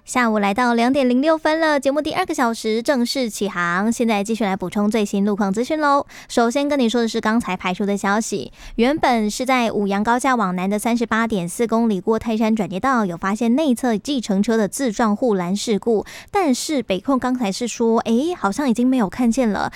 下午来到2:06了，节目第2个小时正式起航。现在继续来补充最新路况资讯喽。首先跟你说的是刚才排出的消息，原本是在五杨高架往南的38.4公里过泰山转接道，有发现内侧计程车的自撞护栏事故，但是北控刚才是说，好像已经没有看见了，